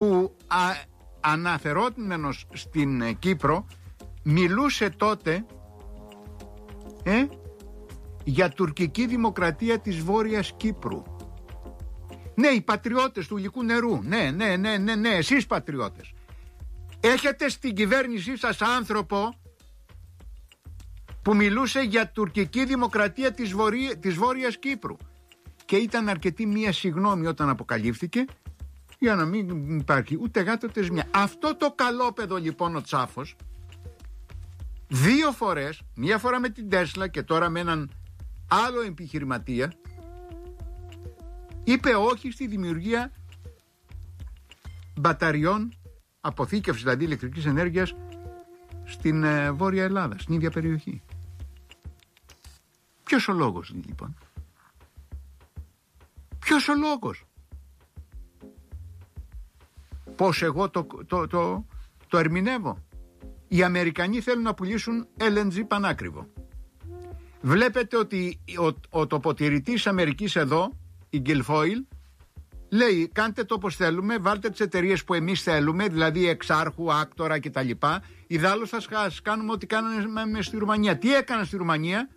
που αναφερόμενος στην Κύπρο μιλούσε τότε για τουρκική δημοκρατία της Βόρειας Κύπρου. Ναι, οι πατριώτες του γλυκού νερού. Ναι, εσείς πατριώτες. Έχετε στην κυβέρνησή σας άνθρωπο που μιλούσε για τουρκική δημοκρατία της Βόρειας Κύπρου. Και ήταν αρκετή μία συγγνώμη όταν αποκαλύφθηκε, για να μην υπάρχει ούτε γάτο ούτε ζημιά. Αυτό το καλόπεδο λοιπόν ο Τσάφος 2 φορές, μία φορά με την Τέσλα και τώρα με έναν άλλο επιχειρηματία, είπε όχι στη δημιουργία μπαταριών, αποθήκευση δηλαδή ηλεκτρικής ενέργειας στην Βόρεια Ελλάδα, στην ίδια περιοχή. Ποιος ο λόγος λοιπόν? Ποιος ο λόγος? Πώς εγώ το ερμηνεύω? Οι Αμερικανοί θέλουν να πουλήσουν LNG πανάκριβο. Βλέπετε ότι ο τοποτηρητής Αμερικής εδώ, η Guilfoyle, λέει κάντε το όπως θέλουμε, βάλτε τις εταιρείες που εμείς θέλουμε, δηλαδή Εξάρχου, Άκτορα κτλ. Ιδάλλως θα κάνουμε ό,τι κάνανε στη Ρουμανία. Τι έκαναν στη Ρουμανία?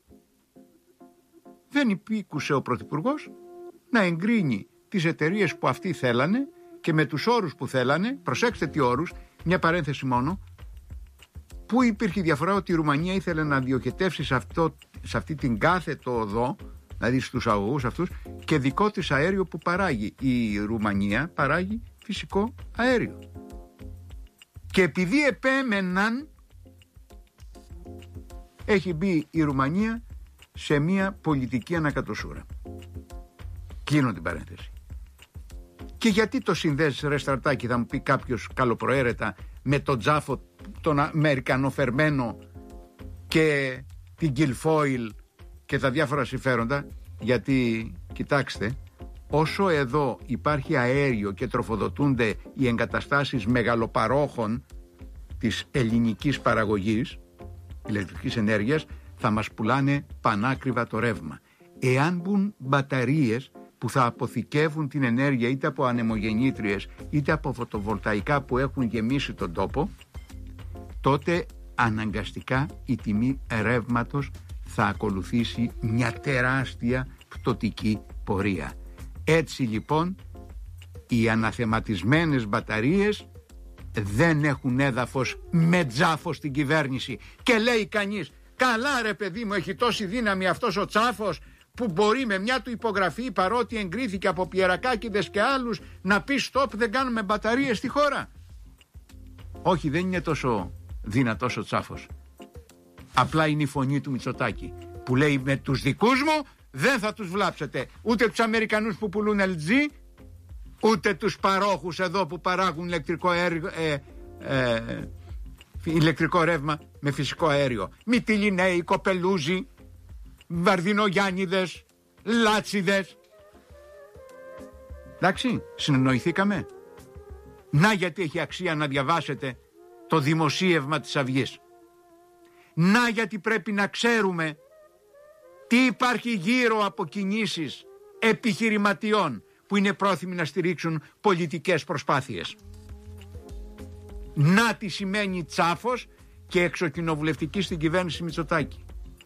Δεν υπήκουσε ο Πρωθυπουργός να εγκρίνει τις εταιρείες που αυτοί θέλανε και με τους όρους που θέλανε. Προσέξτε τι όρους, μια παρένθεση μόνο. Πού υπήρχε η διαφορά? Ότι η Ρουμανία ήθελε να διοχετεύσει σε αυτή την κάθετο οδό, δηλαδή στους αγωγούς αυτούς, και δικό της αέριο που παράγει. Η Ρουμανία παράγει φυσικό αέριο. Και επειδή επέμεναν, έχει μπει η Ρουμανία σε μια πολιτική ανακατοσούρα. Κλείνω την παρένθεση. Και γιατί το συνδέσεις, ρε Στρατάκη, θα μου πει κάποιος καλοπροαίρετα, με τον Τζάφο, τον Αμερικανοφερμένο και την Guilfoyle και τα διάφορα συμφέροντα? Γιατί κοιτάξτε, όσο εδώ υπάρχει αέριο και τροφοδοτούνται οι εγκαταστάσεις μεγαλοπαρόχων της ελληνικής παραγωγής ηλεκτρικής ενέργειας, θα μας πουλάνε πανάκριβα το ρεύμα. Εάν μπουν μπαταρίες που θα αποθηκεύουν την ενέργεια είτε από ανεμογεννήτριες είτε από φωτοβολταϊκά που έχουν γεμίσει τον τόπο, τότε αναγκαστικά η τιμή ρεύματος θα ακολουθήσει μια τεράστια πτωτική πορεία. Έτσι λοιπόν οι αναθεματισμένες μπαταρίες δεν έχουν έδαφος με Τζάφο στην κυβέρνηση. Και λέει κανείς, καλά ρε παιδί μου, έχει τόση δύναμη αυτός ο Τσάφος που μπορεί με μια του υπογραφή, παρότι εγκρίθηκε από Πιερακάκηδες και άλλους, να πει stop, δεν κάνουμε μπαταρίες στη χώρα? Όχι, δεν είναι τόσο δυνατός ο Τσάφος. Απλά είναι η φωνή του Μητσοτάκη που λέει με τους δικούς μου δεν θα τους βλάψετε, ούτε τους Αμερικανούς που πουλούν LG, ούτε τους παρόχους εδώ που παράγουν ηλεκτρικό ρεύμα με φυσικό αέριο. Μυτιλινέοι, Κοπελούζοι, Βαρδινογιάννηδες, Λάτσιδες. Εντάξει, συνεννοηθήκαμε? Να γιατί έχει αξία να διαβάσετε το δημοσίευμα της Αυγής. Να γιατί πρέπει να ξέρουμε τι υπάρχει γύρω από κινήσεις επιχειρηματιών που είναι πρόθυμοι να στηρίξουν πολιτικές προσπάθειες. Να τι σημαίνει Τσάφος και εξοκοινοβουλευτική στην κυβέρνηση Μητσοτάκη.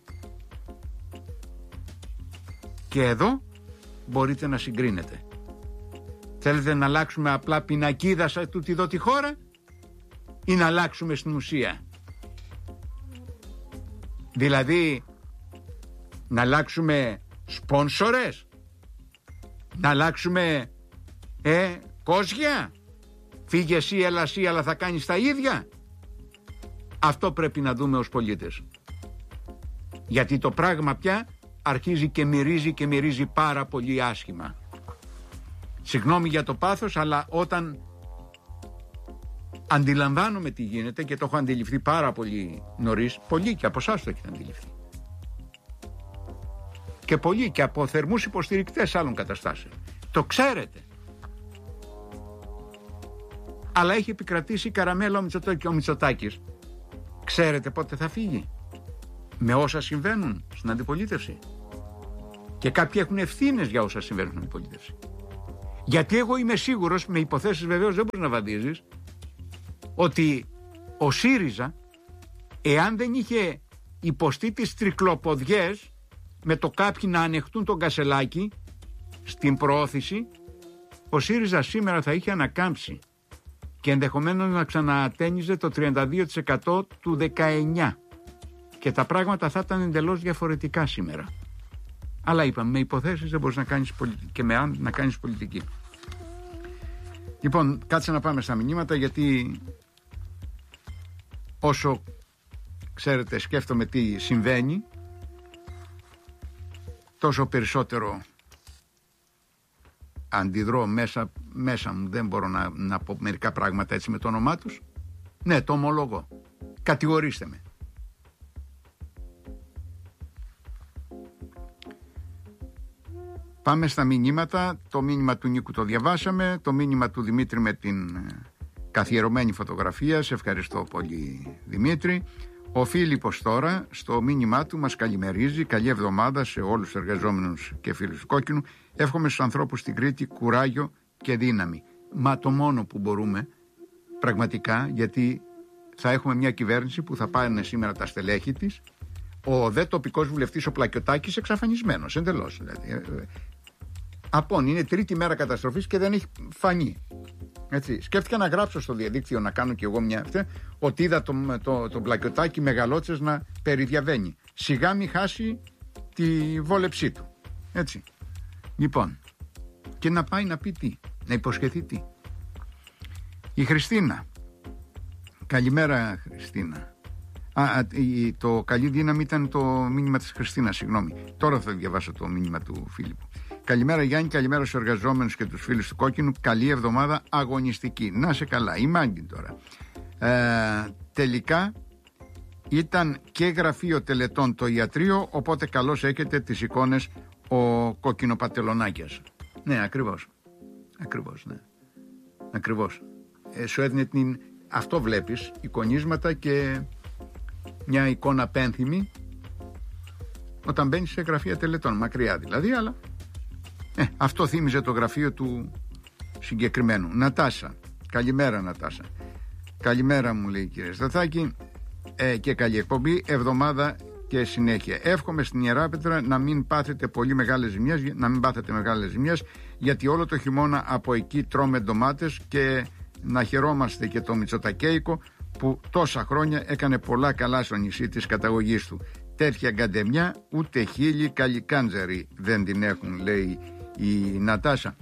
Και εδώ μπορείτε να συγκρίνετε. Θέλετε να αλλάξουμε απλά πινακίδα σε τούτη εδώ τη χώρα ή να αλλάξουμε στην ουσία? Δηλαδή να αλλάξουμε σπόνσορες, να αλλάξουμε κόσια, φύγε εσύ, έλα εσύ, αλλά θα κάνεις τα ίδια. Αυτό πρέπει να δούμε ως πολίτες. Γιατί το πράγμα πια αρχίζει και μυρίζει πάρα πολύ άσχημα. Συγγνώμη για το πάθος, αλλά όταν αντιλαμβάνομαι τι γίνεται, και το έχω αντιληφθεί πάρα πολύ νωρίς, πολλοί και από εσάς το έχετε αντιληφθεί, και πολλοί και από θερμούς υποστηρικτές άλλων καταστάσεων, το ξέρετε, αλλά έχει επικρατήσει καραμέλα ο Μητσοτάκης. Ξέρετε πότε θα φύγει? Με όσα συμβαίνουν στην αντιπολίτευση. Και κάποιοι έχουν ευθύνες για όσα συμβαίνουν στην αντιπολίτευση. Γιατί εγώ είμαι σίγουρος, με υποθέσεις βεβαίως δεν μπορείς να βαδίζεις, ότι ο ΣΥΡΙΖΑ, εάν δεν είχε υποστεί τις τρικλοποδιές με το κάποιοι να ανεχτούν τον Κασελάκη στην προώθηση, ο ΣΥΡΙΖΑ σήμερα θα είχε ανακάμψει και ενδεχομένως να ξανατένιζε το 32% του 19 και τα πράγματα θα ήταν εντελώς διαφορετικά σήμερα. Αλλά είπαμε, με υποθέσεις δεν μπορείς να κάνεις πολιτική και με αν να κάνεις πολιτική. Λοιπόν, κάτσε να πάμε στα μηνύματα, γιατί όσο ξέρετε σκέφτομαι τι συμβαίνει, τόσο περισσότερο αντιδρώ μέσα μου. Δεν μπορώ να πω μερικά πράγματα έτσι με το όνομά τους. Ναι, το ομολογώ. Κατηγορήστε με. Πάμε στα μηνύματα. Το μήνυμα του Νίκου το διαβάσαμε. Το μήνυμα του Δημήτρη με την καθιερωμένη φωτογραφία. Σε ευχαριστώ πολύ, Δημήτρη. Ο Φίλιππος τώρα στο μήνυμά του μας καλημερίζει. Καλή εβδομάδα σε όλους τους εργαζόμενους και φίλους του Κόκκινου. Εύχομαι στους ανθρώπους στην Κρήτη κουράγιο και δύναμη. Μα το μόνο που μπορούμε πραγματικά, γιατί θα έχουμε μια κυβέρνηση που θα πάνε σήμερα τα στελέχη της. Ο δε τοπικός βουλευτής ο Πλακιωτάκης εξαφανισμένος εντελώς. Δηλαδή, απόν, είναι τρίτη μέρα καταστροφής και δεν έχει φανεί. Έτσι. Σκέφτηκα να γράψω στο διαδίκτυο, να κάνω κι εγώ μια ότι είδα τον Πλακιωτάκη μεγαλότσες να περιδιαβαίνει. Σιγά μη χάσει τη βόλεψή του. Έτσι. Λοιπόν, και να πάει να πει τι, να υποσχεθεί τι. Η Χριστίνα. Καλημέρα, Χριστίνα. Το καλή δύναμη ήταν το μήνυμα της Χριστίνας, συγγνώμη. Τώρα θα διαβάσω το μήνυμα του Φίλιππου. Καλημέρα Γιάννη, καλημέρα στους εργαζόμενους και τους φίλους του Κόκκινου. Καλή εβδομάδα αγωνιστική. Να σε καλά. Η Μάγκη τώρα. Τελικά ήταν και γραφείο τελετών το ιατρείο, οπότε καλώς έχετε τις εικόνες ο Κόκκινο-Πατελονάκιας. Ναι, ακριβώς. Ακριβώς, ναι. Ακριβώς. Σου έδινε την... Αυτό βλέπεις, εικονίσματα και μια εικόνα πένθυμη όταν μπαίνεις σε γραφεία τελετών, μακριά δηλαδή, αλλά αυτό θύμιζε το γραφείο του συγκεκριμένου. Νατάσα, καλημέρα Νατάσα. Καλημέρα μου, λέει η κυρία Σταθάκη, και καλή εκπομπή, εβδομάδα και συνέχεια. Εύχομαι στην Ιεράπετρα να μην πάθετε πολύ μεγάλες ζημιές, γιατί όλο το χειμώνα από εκεί τρώμε ντομάτες, και να χαιρόμαστε και το Μητσοτακέικο που τόσα χρόνια έκανε πολλά καλά στο νησί της καταγωγής του. Τέτοια γκαντεμιά ούτε χίλιοι καλικάντζαροι δεν την έχουν, λέει η Νατάσα.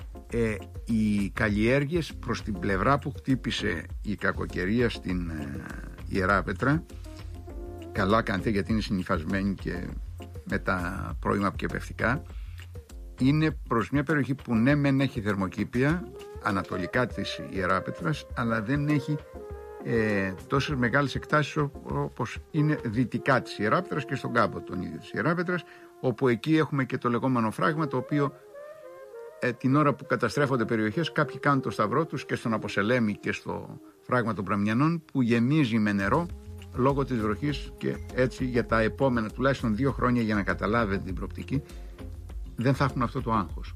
Οι καλλιέργειες προς την πλευρά που χτύπησε η κακοκαιρία στην Ιεράπετρα, καλά κάνετε γιατί είναι συνυφασμένη και με τα πρώιμα και πευτικά, είναι προς μια περιοχή που ναι μεν έχει θερμοκήπια ανατολικά της Ιεράπετρας, αλλά δεν έχει τόσες μεγάλες εκτάσεις όπως είναι δυτικά της Ιεράπετρας και στον κάμπο τον ίδιο της Ιεράπετρας, όπου εκεί έχουμε και το λεγόμενο φράγμα, το οποίο την ώρα που καταστρέφονται περιοχές κάποιοι κάνουν το σταυρό τους και στον Αποσελέμη και στο φράγμα των Πραμιανών, που γεμίζει με νερό λόγω της βροχής, και έτσι για τα επόμενα τουλάχιστον 2 χρόνια, για να καταλάβετε την προοπτική, δεν θα έχουν αυτό το άγχος.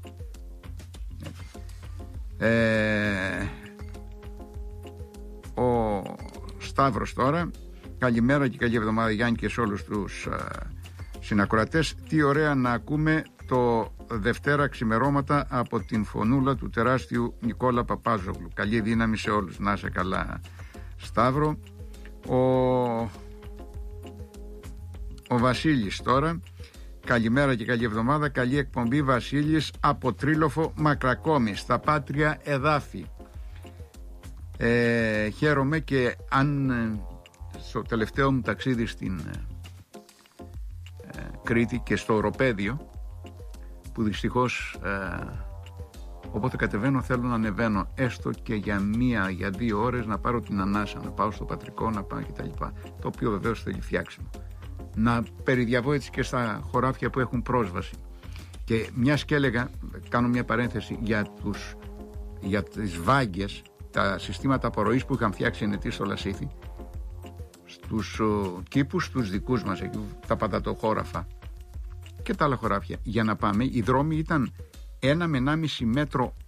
Ο Σταύρος τώρα, καλημέρα και καλή εβδομάδα Γιάννη και σε όλους τους συνακροατές. Τι ωραία να ακούμε το Δευτέρα ξημερώματα από την φωνούλα του τεράστιου Νικόλα Παπάζογλου. Καλή δύναμη σε όλους. Να είσαι καλά, Σταύρο. Ο Βασίλης τώρα, καλημέρα και καλή εβδομάδα. Καλή εκπομπή, Βασίλης από Τρίλοφο Μακρακόμη, στα Πάτρια Εδάφη. Χαίρομαι, και αν στο τελευταίο μου ταξίδι στην Κρήτη και στο οροπέδιο, που δυστυχώς όποτε κατεβαίνω θέλω να ανεβαίνω έστω και για 1-2 ώρες, να πάρω την ανάσα, να πάω στο πατρικό, να πάω κτλ. Το οποίο βεβαίως θέλει φτιάξιμο. Να περιδιαβώ έτσι και στα χωράφια που έχουν πρόσβαση. Και μιας και έλεγα, κάνω μια παρένθεση για τις βάγγες, τα συστήματα απορροής που είχαν φτιάξει ενετοί στο Λασίθι, στους κήπους τους δικούς μας, εκεί, τα πατατοχώραφα και τα άλλα χωράφια, για να πάμε, οι δρόμοι ήταν 1 με 1,5 μέτρο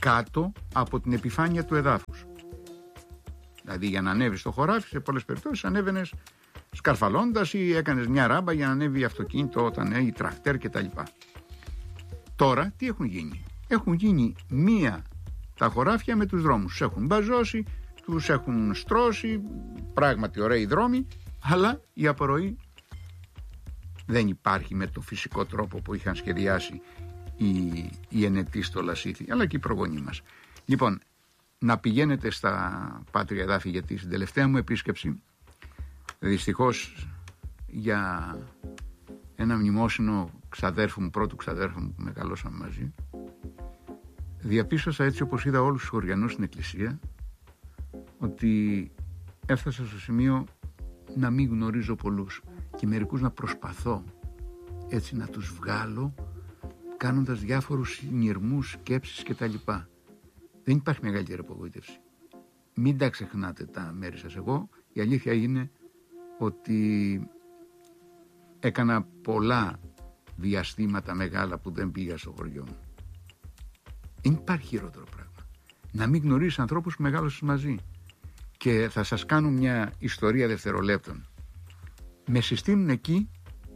κάτω από την επιφάνεια του εδάφους. Δηλαδή για να ανέβεις στο χωράφι, σε πολλές περιπτώσεις ανέβαινες σκαρφαλώντας ή έκανες μια ράμπα για να ανέβει αυτοκίνητο όταν έχει τρακτέρ κτλ. Τώρα τι έχουν γίνει? Έχουν γίνει τα χωράφια με τους δρόμους. Τους έχουν μπαζώσει, τους έχουν στρώσει, πράγματι ωραίοι δρόμοι, αλλά η απορροή δεν υπάρχει με το φυσικό τρόπο που είχαν σχεδιάσει οι ενετοί στο Λασίθι, αλλά και οι προγονείς μας. Λοιπόν, να πηγαίνετε στα Πάτρια Εδάφη, γιατί στην τελευταία μου επίσκεψη, δυστυχώς για ένα μνημόσυνο πρώτου ξαδέρφου μου που μεγαλώσαμε μαζί, διαπίστωσα, έτσι όπως είδα όλους τους χωριανούς στην εκκλησία, ότι έφτασα στο σημείο να μην γνωρίζω πολλούς και μερικούς να προσπαθώ έτσι να τους βγάλω κάνοντας διάφορους συνειρμούς, σκέψεις κτλ. Δεν υπάρχει μεγαλύτερη απογοήτευση. Μην τα ξεχνάτε τα μέρη σας. Εγώ η αλήθεια είναι ότι έκανα πολλά διαστήματα μεγάλα που δεν πήγα στο χωριό μου. Δεν υπάρχει χειρότερο πράγμα. Να μην γνωρίζεις ανθρώπους που μεγάλωσες μαζί. Και θα σας κάνω μια ιστορία δευτερολέπτων. Με συστήνουν εκεί,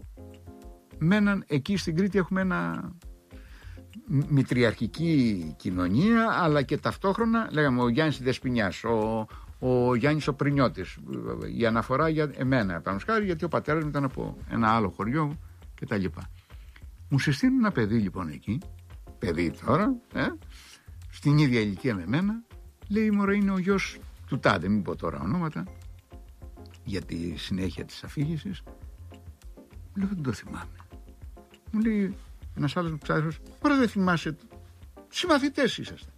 εκεί στην Κρήτη έχουμε ένα μητριαρχική κοινωνία, αλλά και ταυτόχρονα λέγαμε ο Γιάννης Δεσποινιάς, ο Γιάννης ο Πρινιώτης, η αναφορά για εμένα, γιατί ο πατέρας μου ήταν από ένα άλλο χωριό κτλ. Μου συστήνουν ένα παιδί λοιπόν εκεί, παιδί τώρα, στην ίδια ηλικία με μένα, λέει μωρέ είναι ο γιος του τάδε, μην πω τώρα ονόματα, για τη συνέχεια της αφήγησης. Λέω δεν το θυμάμαι. Μου λέει ένας άλλος ξάδερφος, μωρέ δεν θυμάσαι, συμμαθητές είσαστε.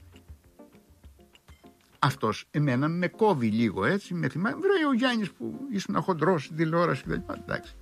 Αυτός εμένα με κόβει λίγο έτσι, με θυμάμαι, βρε ο Γιάννης που ήσουν χοντρός στην τηλεόραση κτλ. Εντάξει.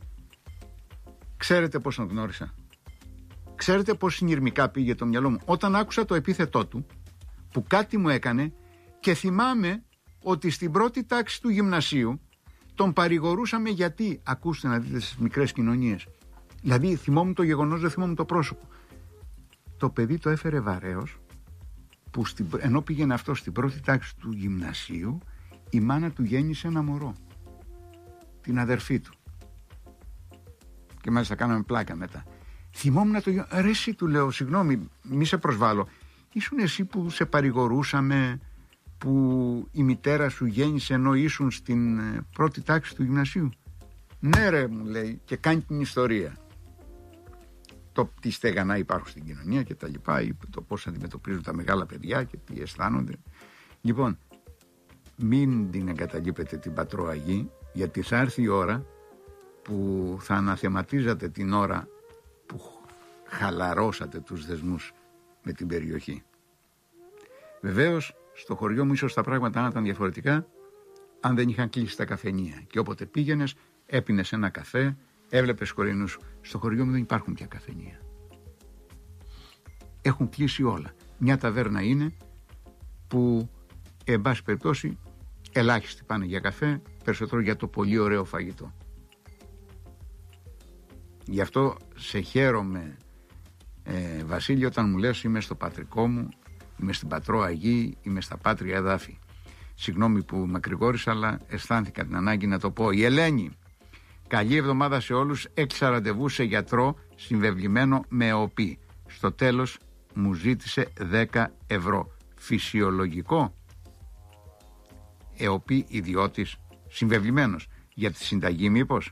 Ξέρετε πώς τον γνώρισα? Ξέρετε πώς συνειρμικά πήγε το μυαλό μου όταν άκουσα το επίθετό του, που κάτι μου έκανε, και θυμάμαι ότι στην πρώτη τάξη του γυμνασίου τον παρηγορούσαμε γιατί, ακούστε να δείτε στις μικρές κοινωνίες, δηλαδή θυμόμουν το γεγονός, δεν θυμόμουν το πρόσωπο. Το παιδί το έφερε βαρέως, που ενώ πήγαινε αυτό στην πρώτη τάξη του γυμνασίου, η μάνα του γέννησε ένα μωρό, την αδερφή του, και μάλιστα κάναμε πλάκα μετά. Θυμόμουν το γεγονός. Ρε εσύ, του λέω, συγγνώμη, μη σε προσβάλλω, ήσουν εσύ που σε παρηγορούσαμε που η μητέρα σου γέννησε ενώ ήσουν στην πρώτη τάξη του γυμνασίου? Ναι ρε, μου λέει, και κάνει την ιστορία. Τι στέγανα υπάρχουν στην κοινωνία και τα λοιπά, το πώς αντιμετωπίζουν τα μεγάλα παιδιά και τι αισθάνονται. Λοιπόν, μην την εγκαταλείπετε την Πατροαγή, γιατί θα έρθει η ώρα που θα αναθεματίζατε την ώρα που χαλαρώσατε τους δεσμούς με την περιοχή. Βεβαίως, στο χωριό μου ίσως τα πράγματα να ήταν διαφορετικά αν δεν είχαν κλείσει τα καφενεία και όποτε πήγαινες έπινες ένα καφέ, έβλεπες κορινούς. Στο χωριό μου δεν υπάρχουν πια καφενεία. Έχουν κλείσει όλα. Μια ταβέρνα είναι που εν πάση περιπτώσει ελάχιστοι πάνε για καφέ, περισσότερο για το πολύ ωραίο φαγητό. Γι' αυτό σε χαίρομαι, Βασίλη, όταν μου λες είμαι στο πατρικό μου, είμαι στην Πατρόαγη, είμαι στα Πάτρια Εδάφη. Συγγνώμη που μακρηγόρησα, αλλά αισθάνθηκα την ανάγκη να το πω. Η Ελένη, καλή εβδομάδα σε όλους. Έκλεισα ραντεβού σε γιατρό συμβεβλημένο με ΕΟΠΗ. Στο τέλος μου ζήτησε 10 ευρώ. Φυσιολογικό? ΕΟΠΗ ιδιώτης, συμβεβλημένος. Για τη συνταγή μήπως?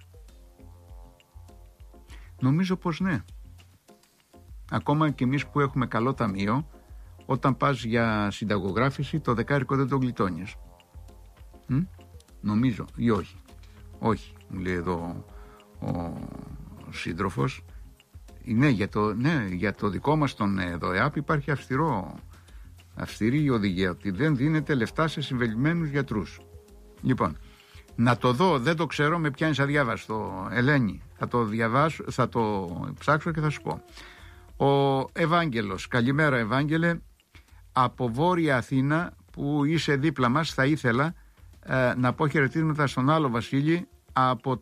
Νομίζω πως ναι. Ακόμα και εμείς που έχουμε καλό ταμείο, όταν πας για συνταγογράφηση το δεκάρικο δεν το γλιτώνεις. Νομίζω ή όχι? Όχι, μου λέει εδώ ο σύντροφος. Ναι, για το δικό μας τον ΔΟΕΑΠ υπάρχει αυστηρή οδηγία ότι δεν δίνεται λεφτά σε συμβεβλημένους γιατρούς. Λοιπόν, να το δω, δεν το ξέρω, με πιάνεις αδιάβαστο, Ελένη. Θα το διαβάσω, θα το ψάξω και θα σου πω. Ο Ευάγγελος, καλημέρα Ευάγγελε, από Βόρεια Αθήνα που είσαι δίπλα μας, θα ήθελα να πω χαιρετίσματα στον άλλο Βασίλη από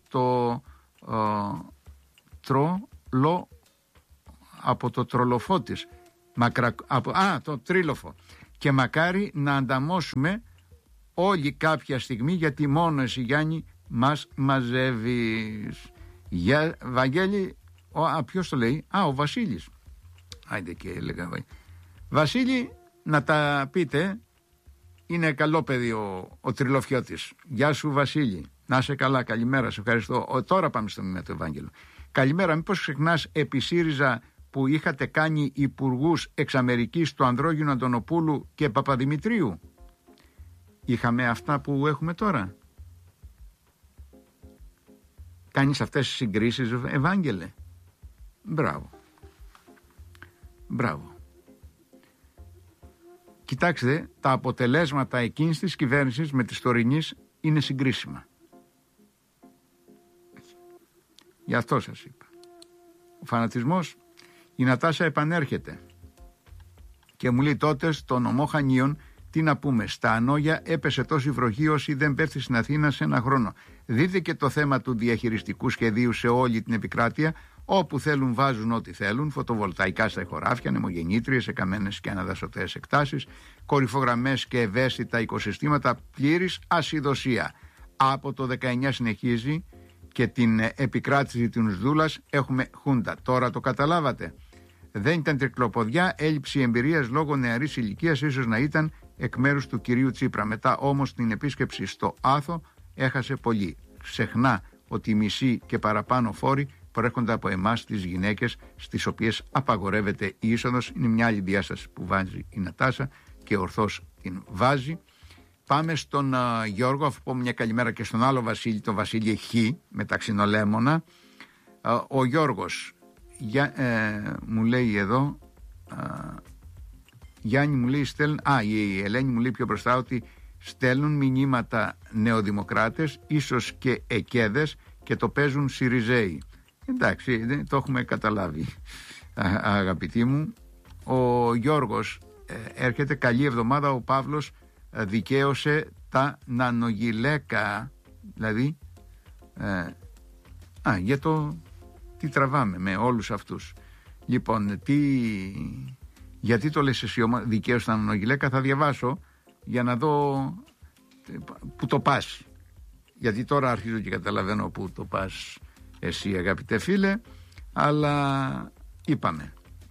το Τρολοφώτης. Το Τρίλοφο. Και μακάρι να ανταμώσουμε όλοι κάποια στιγμή, γιατί μόνο εσύ, Γιάννη, μας μαζεύεις. Βαγγέλη, ποιος το λέει? Ο Βασίλης. Άιντε και έλεγα. Βασίλη, να τα πείτε, είναι καλό παιδί ο Τριλοφιώτης. Γεια σου Βασίλη, να είσαι καλά, καλημέρα, σε ευχαριστώ. Τώρα πάμε στο μήνα του Ευάγγελου. Καλημέρα, μήπως ξεχνάς επί ΣΥΡΙΖΑ που είχατε κάνει υπουργούς εξ Αμερικής του Ανδρόγινου Αντωνοπούλου και Παπαδημητρίου? Είχαμε αυτά που έχουμε τώρα? Κάνεις αυτές τις συγκρίσεις, Ευάγγελε? Μπράβο. Κοιτάξτε, τα αποτελέσματα εκείνης της κυβέρνησης με της τωρινής είναι συγκρίσιμα. Γι' αυτό σας είπα. Ο φανατισμός, η Νατάσα επανέρχεται και μου λέει τότε στο νομό Χανίων, τι να πούμε, στα Ανόγια έπεσε τόση βροχή όσοι δεν πέφτει στην Αθήνα σε ένα χρόνο. Δείτε και το θέμα του διαχειριστικού σχεδίου σε όλη την επικράτεια. Όπου θέλουν βάζουν ό,τι θέλουν, φωτοβολταϊκά στα ηχοράφια, νεμογεννήτριες σε καμένες και αναδασωτές εκτάσεις, κορυφογραμμές και ευαίσθητα οικοσυστήματα, πλήρης ασυδοσία. Από το 19 συνεχίζει και την επικράτηση του Νουσδούλας έχουμε χούντα. Τώρα το καταλάβατε? Δεν ήταν τρικλοποδιά, έλλειψη εμπειρίας λόγω νεαρής ηλικίας, ίσως να ήταν εκ μέρους του κυρίου Τσίπρα. Μετά όμως την επίσκεψη στο Άθο έχασε πολύ. Ξεχνά ότι οι μισοί και παραπάνω φόροι προέρχονται από εμάς τις γυναίκες, στις οποίες απαγορεύεται η είσοδος. Είναι μια άλλη διάσταση που βάζει η Νατάσα και ορθώς την βάζει. Πάμε στον Γιώργο, αφού πούμε μια καλημέρα και στον άλλο Βασίλη, τον Βασίλη Χ, με τα ξινολέμωνα. Ο Γιώργος μου λέει εδώ, Γιάννη μου λέει η Ελένη μου λέει πιο μπροστά ότι στέλνουν μηνύματα νεοδημοκράτες, ίσως και εκέδες, και το παίζουν Σιριζέοι. Εντάξει, το έχουμε καταλάβει, αγαπητοί μου. Ο Γιώργος έρχεται, καλή εβδομάδα. Ο Παύλος δικαίωσε τα νανογυλαίκα, δηλαδή για το τι τραβάμε με όλους αυτούς. Λοιπόν, γιατί το λες εσύ δικαίωσε τα νανογυλαίκα? Θα διαβάσω για να δω που το πας, γιατί τώρα αρχίζω και καταλαβαίνω που το πας εσύ, αγαπητέ φίλε, αλλά είπαμε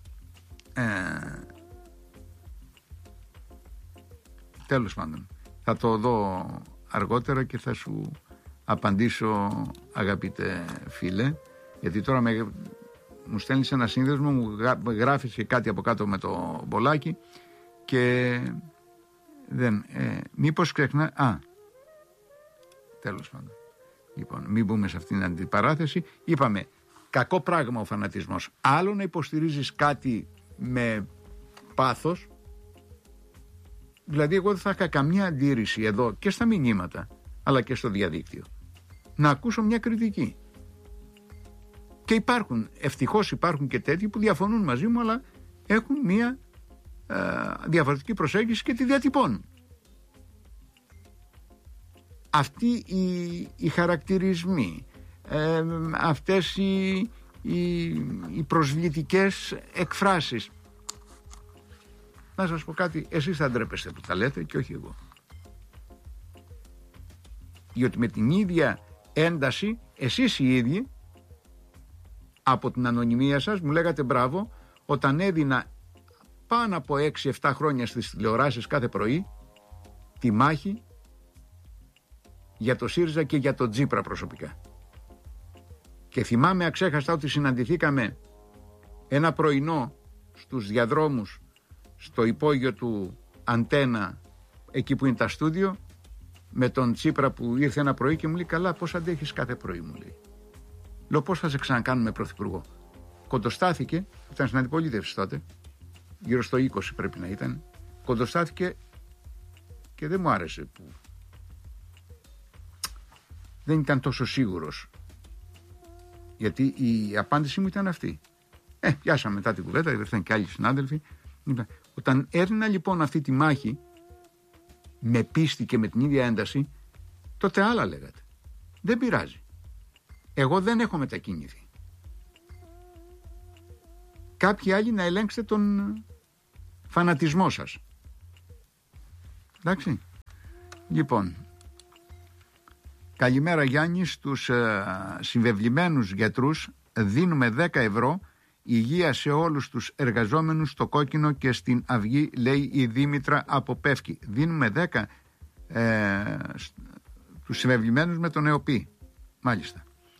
τέλος πάντων θα το δω αργότερα και θα σου απαντήσω, αγαπητέ φίλε, γιατί τώρα μου στέλνεις ένα σύνδεσμο, μου γράφεις και κάτι από κάτω με το μπολάκι και δεν μήπως ξεχνά τέλος πάντων. Λοιπόν, μην μπούμε σε αυτήν την αντιπαράθεση. Είπαμε, κακό πράγμα ο φανατισμός. Άλλο να υποστηρίζεις κάτι με πάθος, δηλαδή εγώ δεν θα είχα καμία αντίρρηση εδώ και στα μηνύματα, αλλά και στο διαδίκτυο, να ακούσω μια κριτική. Και ευτυχώς υπάρχουν και τέτοιοι που διαφωνούν μαζί μου, αλλά έχουν μια διαφορετική προσέγγιση και τη διατυπώνουν. Αυτοί οι χαρακτηρισμοί, αυτές οι προσβλητικές εκφράσεις, να σας πω κάτι, εσείς θα ντρέπεστε που τα λέτε και όχι εγώ. Διότι με την ίδια ένταση εσείς οι ίδιοι από την ανωνυμία σας μου λέγατε μπράβο όταν έδινα πάνω από 6-7 χρόνια στις τηλεοράσεις κάθε πρωί τη μάχη για το ΣΥΡΙΖΑ και για το Τσίπρα προσωπικά. Και θυμάμαι αξέχαστα ότι συναντηθήκαμε ένα πρωινό στους διαδρόμους στο υπόγειο του Αντένα, εκεί που είναι τα στούντιο, με τον Τσίπρα που ήρθε ένα πρωί και μου λέει καλά πώς αντέχεις κάθε πρωί, μου λέει. Λέω πώς θα σε ξανακάνουμε πρωθυπουργό? Κοντοστάθηκε, ήταν στην αντιπολίτευση τότε, γύρω στο 20 πρέπει να ήταν, κοντοστάθηκε και δεν μου άρεσε που δεν ήταν τόσο σίγουρος, γιατί η απάντησή μου ήταν αυτή. Πιάσαμε μετά την κουβέντα, ήρθαν και άλλοι συνάδελφοι. Όταν έδινα λοιπόν αυτή τη μάχη με πίστη και με την ίδια ένταση, τότε άλλα λέγατε. Δεν πειράζει. Εγώ δεν έχω μετακίνηθει. Κάποιοι άλλοι να ελέγξετε φανατισμό σας. Εντάξει. Λοιπόν, καλημέρα Γιάννη, στους συμβεβλημένους γιατρούς δίνουμε 10 ευρώ, υγεία σε όλους τους εργαζόμενους στο Κόκκινο και στην Αυγή, λέει η Δήμητρα από Πεύκη. Δίνουμε 10 τους συμβεβλημένους με τον ΕΟΠΗ. Μάλιστα.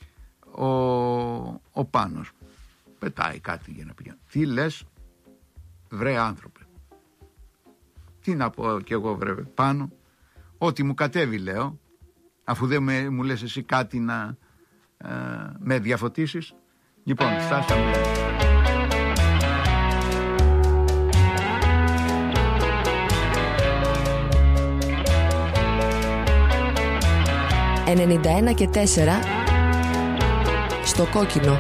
Ο Πάνος πετάει κάτι για να πηγαίνει. Τι λες βρε άνθρωπε? Τι να πω κι εγώ βρε Πάνο? Ό,τι μου κατέβει λέω, αφού δεν μου λες εσύ κάτι να με διαφωτίσεις. Λοιπόν, φτάσαμε. «91 και 4» στο Κόκκινο.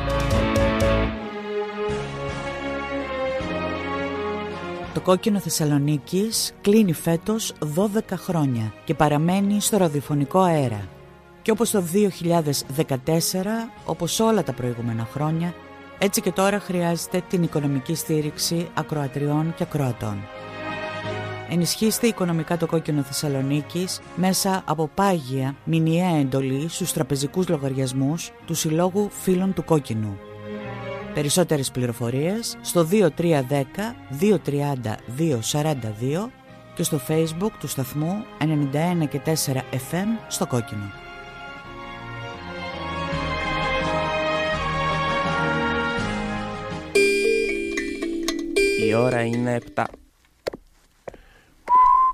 Το Κόκκινο Θεσσαλονίκης κλείνει φέτος 12 χρόνια και παραμένει στο ραδιοφωνικό αέρα. Και όπως το 2014, όπως όλα τα προηγούμενα χρόνια, έτσι και τώρα χρειάζεται την οικονομική στήριξη ακροατριών και ακροατών. Ενισχύστε οικονομικά το Κόκκινο Θεσσαλονίκης μέσα από πάγια μηνιαία εντολή στους τραπεζικούς λογαριασμούς του Συλλόγου Φίλων του Κόκκινου. Περισσότερες πληροφορίες στο 2310 230 242 και στο Facebook του σταθμού 91 και 4 FM στο Κόκκινο. Η ώρα είναι 7.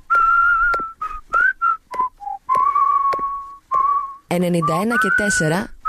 «91 και 4»